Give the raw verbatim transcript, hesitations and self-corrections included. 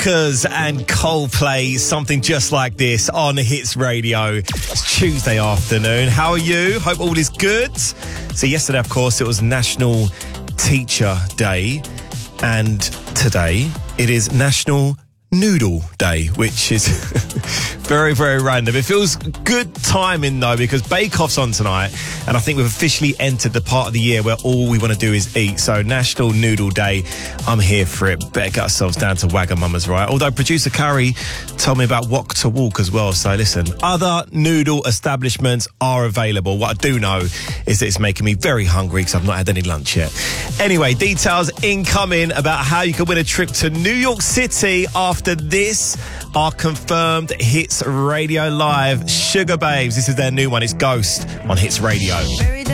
Rockers and Coldplay, something just like this on Hits Radio. It's Tuesday afternoon. How are you? Hope all is good. So yesterday, of course, it was National Teacher Day, and today it is National Noodle Day, which is very, very random. It feels good timing, though, because Bake Off's on tonight, and I think we've officially entered the part of the year where all we want to do is eat. So National Noodle Day, I'm here for it. Better get ourselves down to Wagamama's, right? Although producer Curry told me about Wok to Walk as well. So listen, other noodle establishments are available. What I do know is that it's making me very hungry because I've not had any lunch yet. Anyway, details incoming about how you can win a trip to New York City after After this are confirmed. Hits Radio Live, Sugar Babes. This is their new one. It's Ghost on Hits Radio.